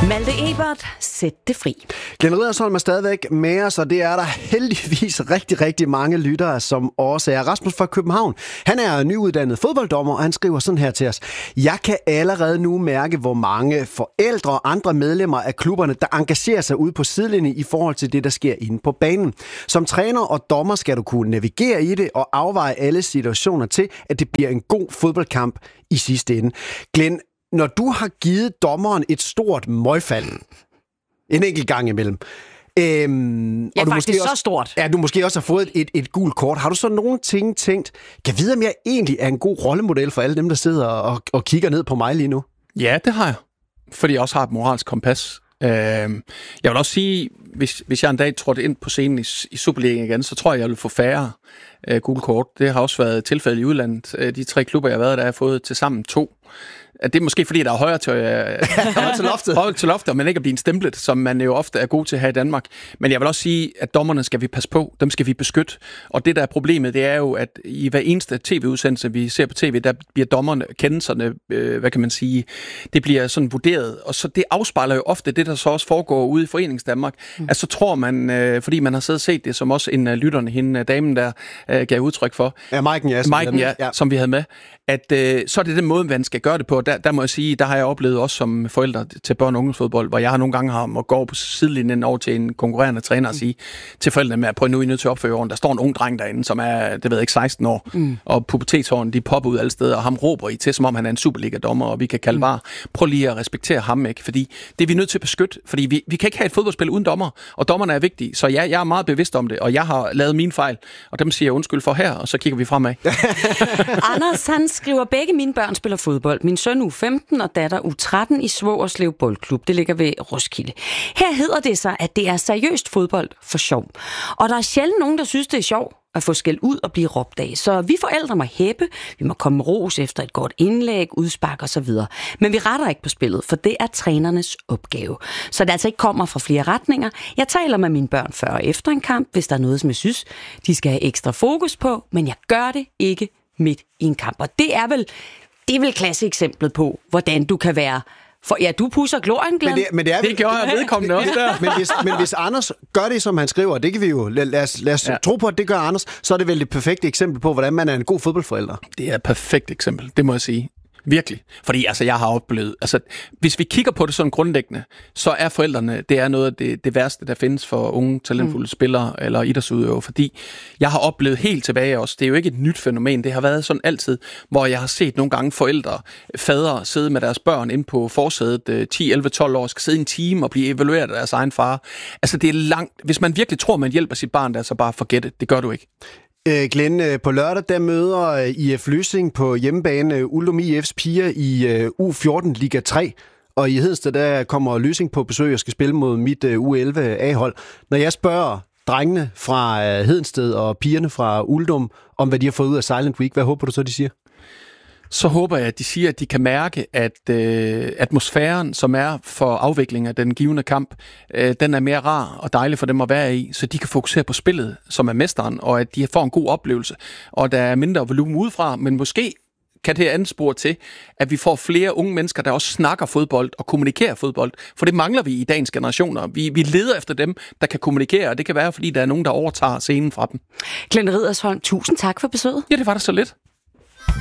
Malte Ebert, sæt det fri. Glenn Riddersholm er stadigvæk med os, og det er der heldigvis rigtig mange lyttere, som også er. Rasmus fra København, han er nyuddannet fodbolddommer, og han skriver sådan her til os. Jeg kan allerede nu mærke, hvor mange forældre og andre medlemmer af klubberne, der engagerer sig ude på sidelinjen i forhold til det, der sker inde på banen. Som træner og dommer skal du kunne navigere i det og afveje alle situationer til, at det bliver en god fodboldkamp i sidste ende. Glenn, når du har givet dommeren et stort møgfald, en enkelt gang imellem, og du måske også, så stort. Ja, du måske også har fået et gult kort. Har du så nogle ting tænkt, kan vide, om jeg egentlig er en god rollemodel for alle dem, der sidder og kigger ned på mig lige nu? Ja, det har jeg. Fordi jeg også har et moralsk kompas. Jeg vil også sige, hvis jeg en dag trådte ind på scenen i Superligaen igen, så tror jeg vil få færre gule kort. Det har også været tilfældet i udlandet. De 3 klubber, jeg har været der, har fået til sammen 2. Det er måske fordi, der er højere til loftet, men ikke at blive en stemplet, som man jo ofte er god til her i Danmark. Men jeg vil også sige, at dommerne skal vi passe på. Dem skal vi beskytte. Og det, der er problemet, det er jo, at i hver eneste tv-udsendelse, vi ser på tv, der bliver dommerne, kendelserne, hvad kan man sige, det bliver sådan vurderet. Og så det afspejler jo ofte det, der så også foregår ude i Foreningsdanmark. Altså så tror man, fordi man har siddet og set det, som også en af lytterne, hende damen der, gav udtryk for. Ja, Maiken, som vi havde med. At så er det den måde, man skal gøre det på. Der må jeg sige, der har jeg oplevet også som forældre til børn- og ungdomsfodbold, hvor jeg har nogle gange måttet gå over på sidelinjen over til en konkurrerende træner og sige til forældrene med, at prøv nu, I er nødt til at opføre orden. Der står en ung dreng derinde, som er, det ved jeg ikke, 16 år, og pubertetshårene, de popper ud alle steder, og ham råber I til, som om han er en Superliga-dommer, og vi kan kalde bare, prøv lige at respektere ham, ikke? Fordi det er vi nødt til at beskytte, fordi vi kan ikke have et fodboldspil uden dommer, og dommerne er vigtige. Så ja, jeg er meget bevidst om det, og jeg har lavet mine fejl, og dem siger jeg undskyld for her, og så kigger vi fremad. Anders, han skriver, begge mine børn spiller fodbold. Min søn U15 og datter U13 i Svogerslev Boldklub. Det ligger ved Roskilde. Her hedder det sig, at det er seriøst fodbold for sjov. Og der er sjældent nogen, der synes, det er sjov at få skæld ud og blive råbt af. Så vi forældre må hæppe, vi må komme med ros efter et godt indlæg, udspark og så videre. Men vi retter ikke på spillet, for det er trænernes opgave. Så det altså ikke kommer fra flere retninger. Jeg taler med mine børn før og efter en kamp, hvis der er noget, som jeg synes, de skal have ekstra fokus på, men jeg gør det ikke midt i en kamp. Og det er vel klasseeksemplet på, hvordan du kan være. For ja, du pusser glorien, Glenn. Det gjorde jeg vedkommende også der. Men hvis Anders gør det, som han skriver, det kan vi jo, lad os tro på, at det gør Anders, så er det vel et perfekt eksempel på, hvordan man er en god fodboldforælder. Det er et perfekt eksempel, det må jeg sige. Virkelig. Fordi altså, jeg har oplevet, hvis vi kigger på det sådan grundlæggende, så er forældrene, det er noget af det værste, der findes for unge, talentfulde spillere eller idrætsudøvere, fordi jeg har oplevet helt tilbage også, det er jo ikke et nyt fænomen, det har været sådan altid, hvor jeg har set nogle gange forældre, fædre sidde med deres børn inde på forsædet, 10, 11, 12 år, skal sidde en time og blive evalueret af deres egen far. Altså, det er langt. Hvis man virkelig tror, man hjælper sit barn, der så bare forget det. Det gør du ikke. Glenn, på lørdag der møder IF Løsing på hjemmebane Uldum IF's piger i U14 Liga 3, og i Hedensted der kommer Løsing på besøg og skal spille mod mit U11 A-hold. Når jeg spørger drengene fra Hedensted og pigerne fra Uldum om, hvad de har fået ud af Silent Week, hvad håber du så, de siger? Så håber jeg, at de siger, at de kan mærke, at atmosfæren, som er for afvikling af den givende kamp, den er mere rar og dejlig for dem at være i, så de kan fokusere på spillet, som er mesteren, og at de får en god oplevelse, og der er mindre volumen udefra, men måske kan det anspore til, at vi får flere unge mennesker, der også snakker fodbold og kommunikerer fodbold, for det mangler vi i dagens generationer. Vi leder efter dem, der kan kommunikere, og det kan være, fordi der er nogen, der overtager scenen fra dem. Glenn Riddersholm, tusind tak for besøget. Ja, det var da så lidt.